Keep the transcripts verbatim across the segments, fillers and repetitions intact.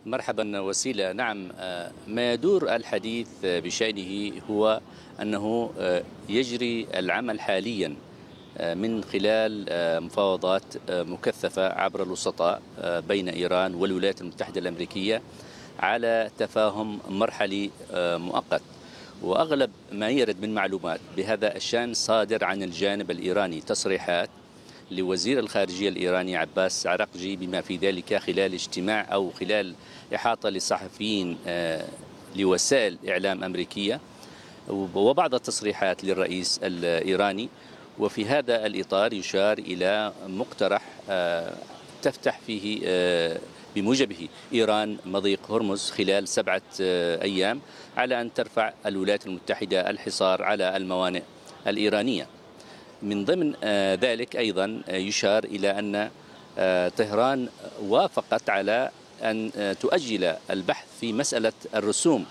مرحبا وسيلة. نعم، ما يدور الحديث بشأنه هو أنه يجري العمل حاليا من خلال مفاوضات مكثفة عبر الوسطاء بين إيران والولايات المتحدة الأمريكية على تفاهم مرحلي مؤقت، وأغلب ما يرد من معلومات بهذا الشأن صادر عن الجانب الإيراني، تصريحات لوزير الخارجية الإيراني عباس عراقجي بما في ذلك خلال اجتماع أو خلال إحاطة لصحفيين لوسائل إعلام أمريكية، وبعض التصريحات للرئيس الإيراني. وفي هذا الإطار يشار إلى مقترح تفتح فيه بموجبه إيران مضيق هرمز خلال سبعة أيام على أن ترفع الولايات المتحدة الحصار على الموانئ الإيرانية. من ضمن ذلك أيضا يشار إلى أن طهران وافقت على أن تؤجل البحث في مسألة الرسوم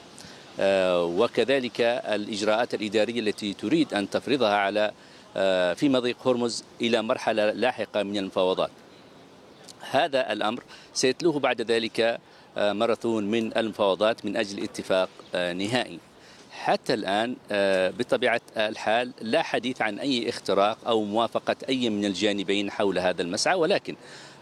وكذلك الإجراءات الإدارية التي تريد أن تفرضها على في مضيق هرمز إلى مرحلة لاحقة من المفاوضات. هذا الأمر سيتلوه بعد ذلك ماراثون من المفاوضات من أجل اتفاق نهائي. حتى الآن بطبيعة الحال لا حديث عن أي اختراق أو موافقة أي من الجانبين حول هذا المسعى، ولكن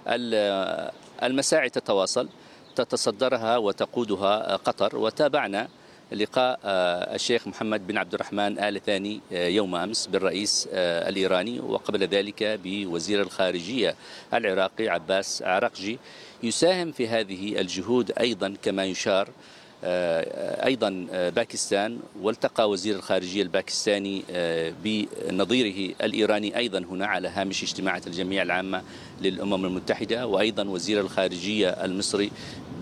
المساعي تتواصل، تتصدرها وتقودها قطر. وتابعنا لقاء الشيخ محمد بن عبد الرحمن آل ثاني يوم أمس بالرئيس الإيراني، وقبل ذلك بوزير الخارجية العراقي عباس عراقجي، يساهم في هذه الجهود أيضا كما يشار أيضا باكستان، والتقى وزير الخارجية الباكستاني بنظيره الإيراني أيضا هنا على هامش اجتماعات الجمعية العامة للأمم المتحدة، وأيضا وزير الخارجية المصري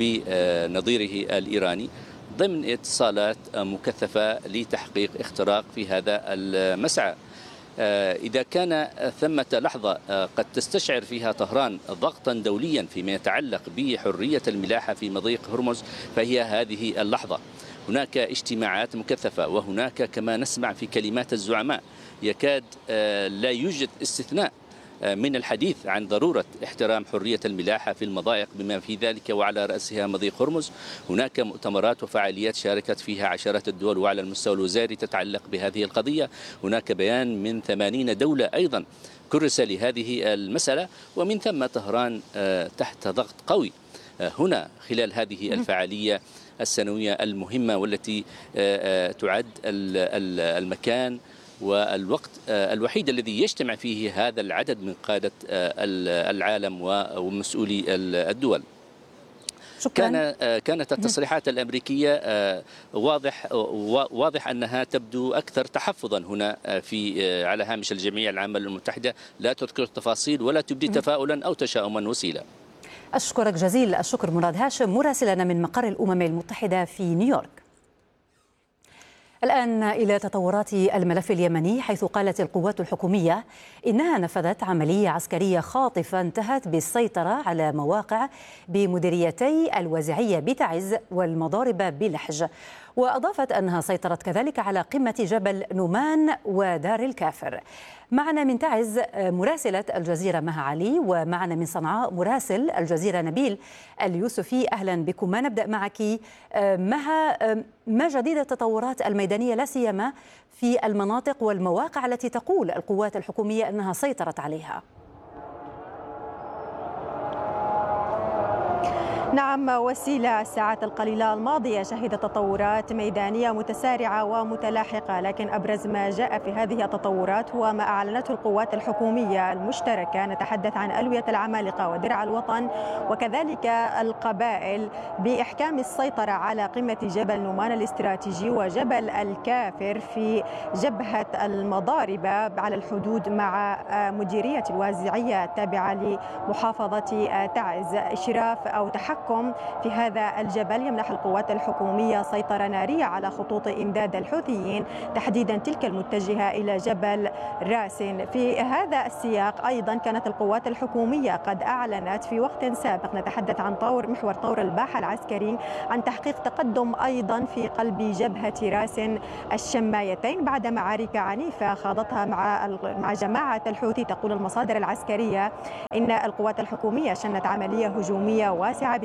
بنظيره الإيراني، ضمن اتصالات مكثفة لتحقيق اختراق في هذا المسعى. إذا كان ثمة لحظة قد تستشعر فيها طهران ضغطا دوليا فيما يتعلق بحرية الملاحة في مضيق هرمز فهي هذه اللحظة. هناك اجتماعات مكثفة، وهناك كما نسمع في كلمات الزعماء يكاد لا يوجد استثناء من الحديث عن ضرورة احترام حرية الملاحة في المضايق بما في ذلك وعلى رأسها مضيق هرمز. هناك مؤتمرات وفعاليات شاركت فيها عشرات الدول وعلى المستوى الوزاري تتعلق بهذه القضية. هناك بيان من ثمانين دولة أيضا كرس لهذه المسألة، ومن ثم طهران تحت ضغط قوي هنا خلال هذه الفعالية السنوية المهمة، والتي تعد المكان والوقت الوحيد الذي يجتمع فيه هذا العدد من قادة العالم ومسؤولي الدول. شكرا. كان كانت التصريحات الأمريكية واضح واضح أنها تبدو أكثر تحفظا هنا في على هامش الجمعية العامة للمتحدة، لا تذكر التفاصيل ولا تبدي تفاؤلا أو تشاؤما. وسيلة، أشكرك جزيل الشكر مراد هاشم مراسلنا من مقر الأمم المتحدة في نيويورك. الآن إلى تطورات الملف اليمني، حيث قالت القوات الحكومية إنها نفذت عملية عسكرية خاطفة انتهت بالسيطرة على مواقع بمديريتي الوازعية بتعز والمضاربة بلحج، وأضافت أنها سيطرت كذلك على قمة جبل نومان ودار الكافر. معنا من تعز مراسلة الجزيرة مها علي، ومعنا من صنعاء مراسل الجزيرة نبيل اليوسفي. أهلا بكم. ما نبدأ معك مها، ما جديد التطورات الميدانية لا سيما في المناطق والمواقع التي تقول القوات الحكومية أنها سيطرت عليها؟ نعم وسيلة، الساعات القليلة الماضية شهدت تطورات ميدانية متسارعة ومتلاحقة، لكن أبرز ما جاء في هذه التطورات هو ما أعلنته القوات الحكومية المشتركة. نتحدث عن ألوية العمالقة ودرع الوطن وكذلك القبائل بإحكام السيطرة على قمة جبل نومان الاستراتيجي وجبل الكافر في جبهة المضاربة على الحدود مع مديرية الوازعية التابعة لمحافظة تعز. إشراف أو تحكم في هذا الجبل يمنح القوات الحكومية سيطرة نارية على خطوط إمداد الحوثيين، تحديدا تلك المتجهة إلى جبل راسن. في هذا السياق أيضا كانت القوات الحكومية قد أعلنت في وقت سابق، نتحدث عن طور محور طور الباحة العسكري، عن تحقيق تقدم أيضا في قلب جبهة راسن الشمايتين بعد معارك عنيفة خاضتها مع مع جماعة الحوثي. تقول المصادر العسكرية إن القوات الحكومية شنت عملية هجومية واسعة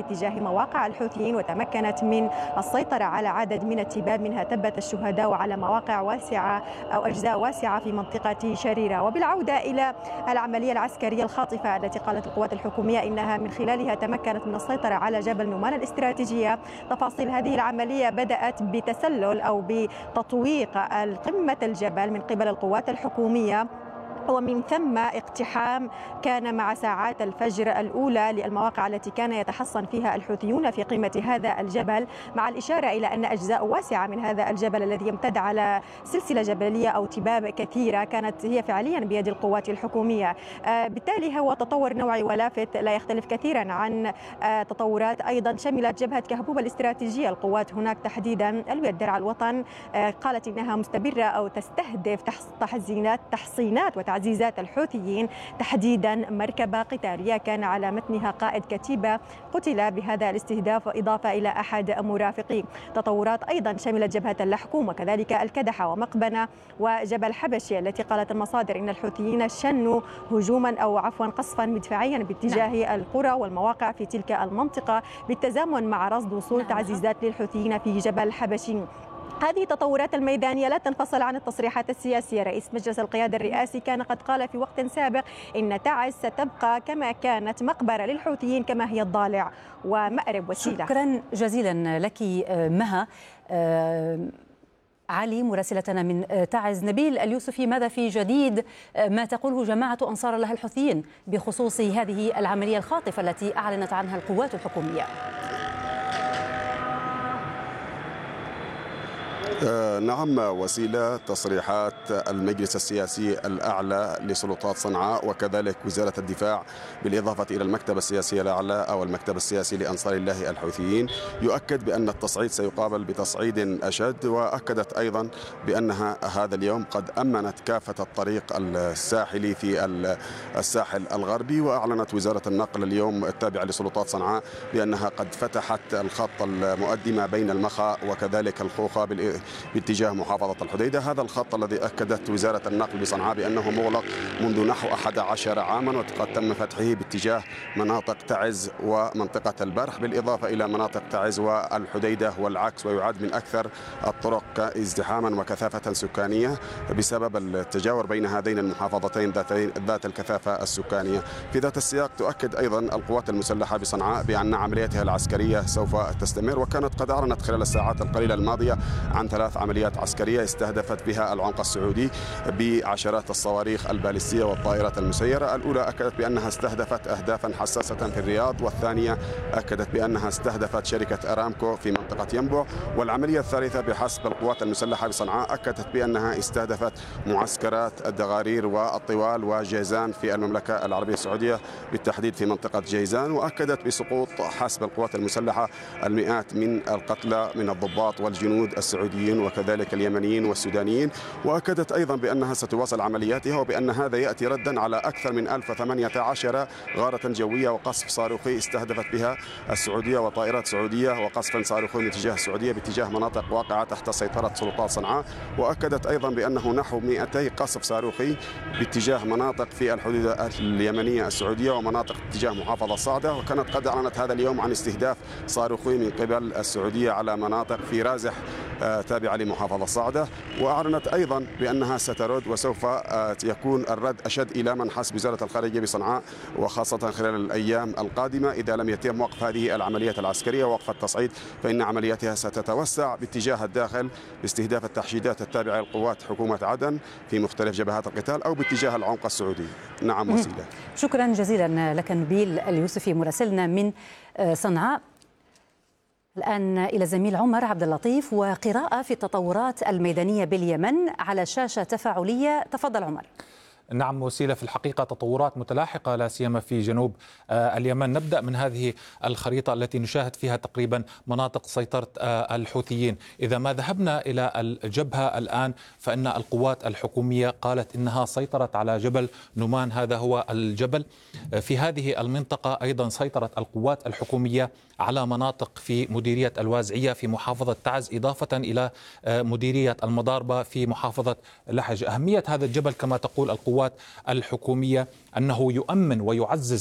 باتجاه مواقع الحوثيين وتمكنت من السيطرة على عدد من التباب، منها تبت الشهداء وعلى مواقع واسعة أو أجزاء واسعة في منطقة شريرة. وبالعودة إلى العملية العسكرية الخاطفة التي قالت القوات الحكومية إنها من خلالها تمكنت من السيطرة على جبل نومان الاستراتيجية. تفاصيل هذه العملية بدأت بتسلل أو بتطويق قمة الجبل من قبل القوات الحكومية، ومن ثم اقتحام كان مع ساعات الفجر الأولى للمواقع التي كان يتحصن فيها الحوثيون في قمة هذا الجبل، مع الإشارة إلى أن أجزاء واسعة من هذا الجبل الذي يمتد على سلسلة جبلية أو تباب كثيرة كانت هي فعليا بيد القوات الحكومية. بالتالي هو تطور نوعي ولافت لا يختلف كثيرا عن تطورات أيضا شملت جبهة كهبوب الاستراتيجية. القوات هناك تحديدا ألوية درع الوطن قالت إنها مستمرة أو تستهدف تحصينات تحصينات وتعزيزات الحوثيين، تحديدا مركبة قتالية كان على متنها قائد كتيبة قتل بهذا الاستهداف، إضافة إلى أحد مرافقيه. تطورات أيضا شملت جبهة اللحكوم وكذلك الكدحة ومقبنة وجبل حبشي، التي قالت المصادر إن الحوثيين شنوا هجوما أو عفوا قصفا مدفعيا باتجاه نعم. القرى والمواقع في تلك المنطقة بالتزامن مع رصد وصول نعم. تعزيزات للحوثيين في جبل حبشي. هذه التطورات الميدانية لا تنفصل عن التصريحات السياسية. رئيس مجلس القيادة الرئاسي كان قد قال في وقت سابق إن تعز ستبقى كما كانت مقبرة للحوثيين كما هي الضالع ومأرب وسيلة. شكرا جزيلا لك مها. علي مراسلتنا من تعز. نبيل اليوسفي، ماذا في جديد ما تقوله جماعة أنصار الله الحوثيين بخصوص هذه العملية الخاطفة التي أعلنت عنها القوات الحكومية؟ آه نعم وسيلة، تصريحات المجلس السياسي الأعلى لسلطات صنعاء وكذلك وزارة الدفاع بالإضافة إلى المكتب السياسي الأعلى أو المكتب السياسي لأنصار الله الحوثيين يؤكد بأن التصعيد سيقابل بتصعيد أشد، وأكدت أيضا بأنها هذا اليوم قد أمنت كافة الطريق الساحلي في الساحل الغربي. وأعلنت وزارة النقل اليوم التابعة لسلطات صنعاء بأنها قد فتحت الخط المؤدي ما بين المخا وكذلك الخوخة باتجاه محافظة الحديدة. هذا الخط الذي أكدت وزارة النقل بصنعاء بأنه مغلق منذ نحو أحد عشر عاما، وقد تم فتحه باتجاه مناطق تعز ومنطقة البرح بالإضافة إلى مناطق تعز والحديدة والعكس، ويعد من أكثر الطرق ازدحاما وكثافة سكانية بسبب التجاور بين هذين المحافظتين ذات الكثافة السكانية. في ذات السياق تؤكد أيضا القوات المسلحة بصنعاء بأن عملياتها العسكرية سوف تستمر، وكانت قد أعلنت خلال الساعات القليلة الماضية عن ثلاث عمليات عسكرية استهدفت بها العنق السعودي بعشرات الصواريخ البالستية والطائرات المسيرة. الأولى أكدت بأنها استهدفت أهدافا حساسة في الرياض، والثانية أكدت بأنها استهدفت شركة أرامكو في منطقة ينبع، والعملية الثالثة بحسب القوات المسلحة بصنعاء أكدت بأنها استهدفت معسكرات الدغارير والطوال وجيزان في المملكة العربية السعودية بالتحديد في منطقة جيزان. وأكدت بسقوط حسب القوات المسلحة المئات من القتلى من الضباط والجنود السعوديين وكذلك اليمنيين والسودانيين. وأكدت أيضا بأنها ستواصل عملياتها وبأن هذا يأتي ردا على أكثر من ألف وثمانية عشر غارة جوية وقصف صاروخي استهدفت بها السعودية وطائرات سعودية وقصفا صاروخي من اتجاه السعودية باتجاه مناطق واقعة تحت سيطرة سلطات صنعاء. وأكدت أيضا بأنه نحو مئتي قصف صاروخي باتجاه مناطق في الحدود اليمنية السعودية ومناطق اتجاه محافظة صعدة. وكانت قد أعلنت هذا اليوم عن استهداف صاروخي من قبل السعودية على مناطق في رازح تابعة لمحافظة صعدة. وأعلنت أيضا بأنها سترد وسوف يكون الرد أشد إلى من حسب وزارة الخارجية بصنعاء، وخاصة خلال الأيام القادمة إذا لم يتم وقف هذه العمليات العسكرية ووقف التصعيد، فإن عملياتها ستتوسع باتجاه الداخل باستهداف التحشيدات التابعة لقوات حكومة عدن في مختلف جبهات القتال أو باتجاه العمق السعودي. نعم وسيلة. شكرا جزيلا لك نبيل اليوسفي مراسلنا من صنعاء. الآن إلى الزميل عمر عبد اللطيف وقراءة في التطورات الميدانية باليمن على شاشة تفاعلية. تفضل عمر. نعم وسيلة، في الحقيقة تطورات متلاحقة لا سيما في جنوب اليمن. نبدأ من هذه الخريطة التي نشاهد فيها تقريبا مناطق سيطرة الحوثيين. إذا ما ذهبنا إلى الجبهة الآن فإن القوات الحكومية قالت إنها سيطرت على جبل نومان، هذا هو الجبل. في هذه المنطقة أيضا سيطرت القوات الحكومية على مناطق في مديرية الوازعية في محافظة تعز، إضافة إلى مديرية المضاربة في محافظة لحج. أهمية هذا الجبل كما تقول القوات الحكومية أنه يؤمن ويعزز